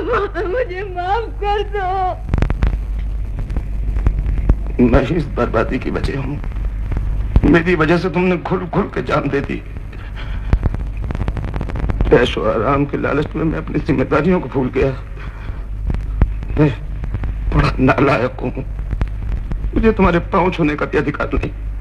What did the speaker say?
मुझे माफ कर दो। मैं इस बर्बादी की वजह हूँ। मेरी वजह से तुमने खुल खुल के जान दे दी। ऐशो आराम के लालच में मैं अपनी जिम्मेदारियों को भूल गया। मैं बड़ा नालायक हूँ। मुझे तुम्हारे पांव छूने का भी अधिकार नहीं।